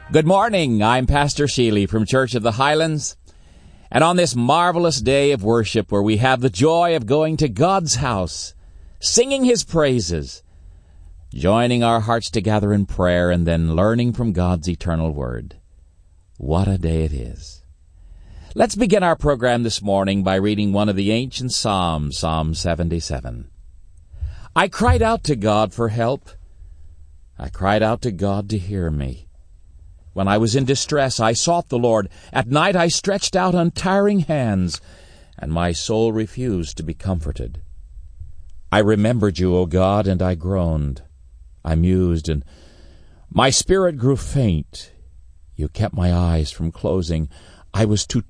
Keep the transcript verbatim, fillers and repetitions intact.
Good morning. I'm Pastor Sheely from Church of the Highlands. And on this marvelous day of worship where we have the joy of going to God's house, singing His praises, joining our hearts together in prayer, and then learning from God's eternal Word. What a day it is. Let's begin our program this morning by reading one of the ancient Psalms, Psalm seventy-seven. I cried out to God for help. I cried out to God to hear me. When I was in distress, I sought the Lord. At night I stretched out untiring hands, and my soul refused to be comforted. I remembered you, O God, and I groaned. I mused, and my spirit grew faint. You kept my eyes from closing. I was too